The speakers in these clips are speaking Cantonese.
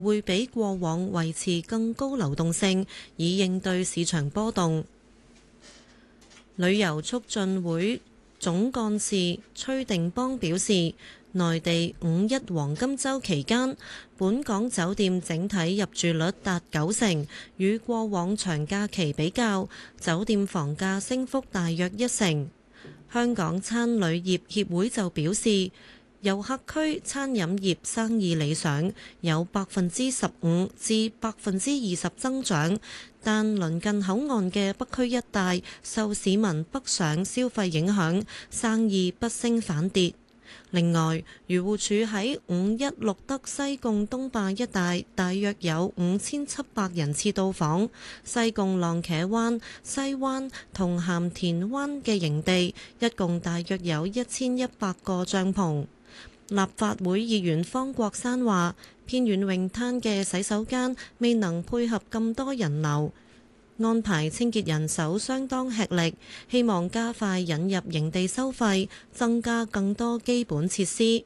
會比過往維持更高流動性，以應對市場波動。旅遊促進會總幹事崔定邦表示，內地5·1黃金週期間，本港酒店整體入住率達90%，與過往長假期比較，酒店房價升幅大約1成。香港餐旅業協會就表示，遊客區餐飲業生意理想，有15%至20%增長，但鄰近口岸嘅北區一帶受市民北上消費影響，生意不升反跌。另外，漁護署喺5·1錄得西貢東壩一帶大約有5700人次到訪，西貢浪茄灣、西灣同鹹田灣嘅營地，一共大約有1100個帳篷。立法會議員方國珊話，偏遠泳灘嘅洗手間未能配合咁多人流，安排清潔人手相當吃力，希望加快引入營地收費，增加更多基本設施。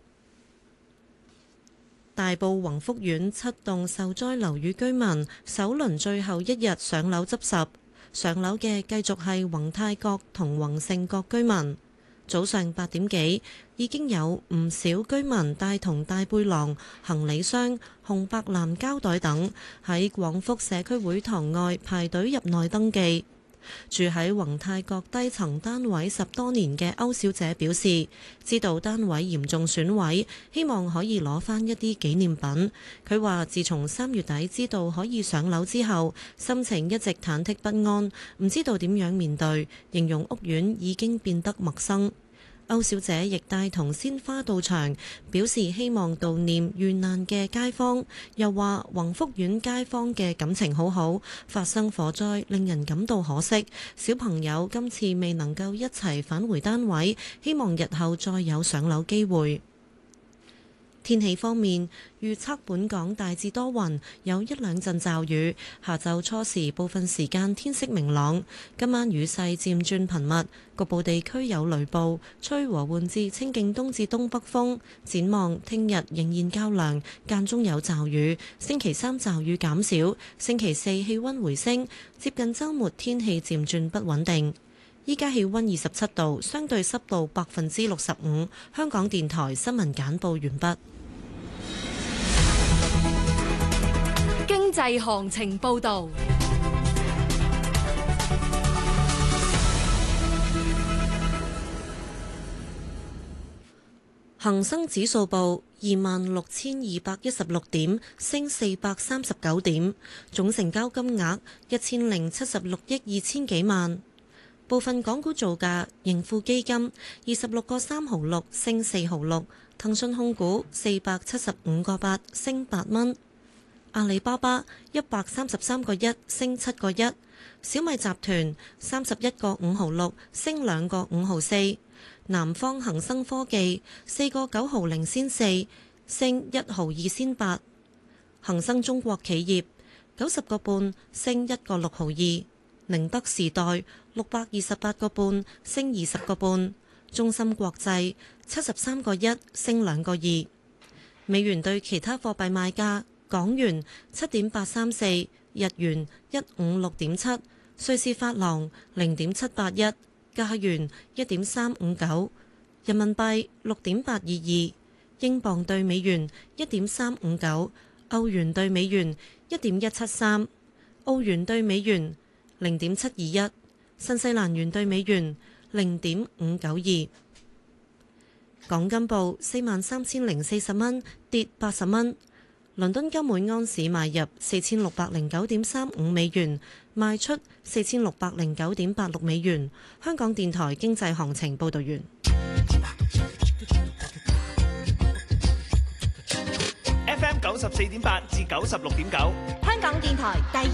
大埔宏福苑7棟受災樓宇居民首輪最後一日上樓執拾，上樓嘅繼續係宏泰閣同宏盛閣居民。早上8點幾，已經有唔少居民帶同大背囊、行李箱、紅白藍膠袋等喺廣福社區會堂外排隊入內登記。住喺宏泰閣低層單位10多年嘅歐小姐表示，知道單位嚴重損毀，希望可以攞返一啲紀念品。佢話自從3月底知道可以上樓之後，心情一直忐忑不安，唔知道點樣面對，形容屋苑已經變得陌生。歐小姐亦帶同鮮花到場，表示希望悼念遇難嘅街坊，又話宏福苑街坊嘅感情好好，發生火災令人感到可惜，小朋友今次未能夠一齊返回單位，希望日後再有上樓機會。天氣方面，預測本港大致多雲，有一兩陣驟雨。下晝初時部分時間天色明朗，今晚雨勢漸轉頻密，局部地區有雷暴，吹和緩至清勁東至東北風。展望聽日仍然較涼，間中有驟雨。星期三驟雨減少，星期四氣溫回升，接近週末天氣漸轉不穩定。依家氣溫27度，相對濕度65%。香港電台新聞簡報完畢。 經濟行情報導， 恒生指數報26,216點，升439點，總成交金額1076億2千幾萬。部分港股造價：盈富基金26個3毫6升4毫6，騰訊控股475個8升8蚊。阿里巴巴133個1升7個1，小米集團31個5毫6升2個5毫4，南方恒生科技4個9毫0仙4升1毫2仙8，恒生中國企業90個半升1個6毫2，寧德時代628個半升20個半，中芯國際73個1升2個2。美元對其他貨幣賣價。港元7.834，日元156.7，瑞士法郎0.781，加元1.359，人民幣6.822，英鎊對美元1.359，歐元對美元1.173，澳元對美元0.721，新西蘭元對美元0.592。港金報43,040蚊，跌80蚊。倫敦金每安士買入4609.35美元，賣出4609.86美元。香港電台經濟行情報道完。 FM 94.8至96.9，香港電台第